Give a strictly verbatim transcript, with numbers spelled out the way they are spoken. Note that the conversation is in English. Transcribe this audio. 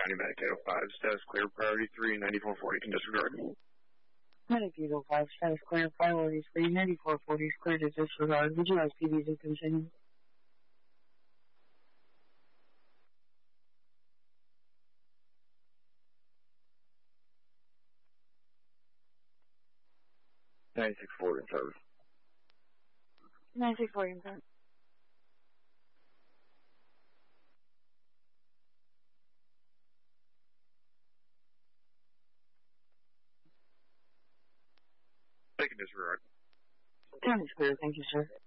County Medicaid oh five, status clear, priority three, ninety-four forty, can disregard. Medicaid oh five, status clear, priority three, ninety-four forty, clear to disregard. Would you like P V to continue? ninety-six forty in service. ninety-six forty in service. They can disregard. County's clear, thank you, sir.